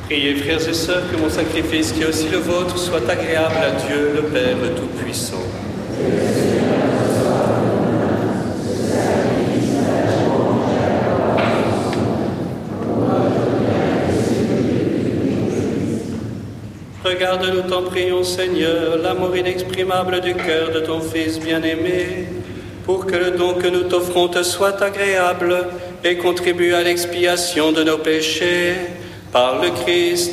Priez, frères et sœurs, que mon sacrifice, qui est aussi le vôtre, soit agréable à Dieu, le Père Tout-Puissant. Regarde-nous, t'en prions, Seigneur, l'amour inexprimable du cœur de ton Fils bien-aimé, pour que le don que nous t'offrons te soit agréable et contribue à l'expiation de nos péchés, par le Christ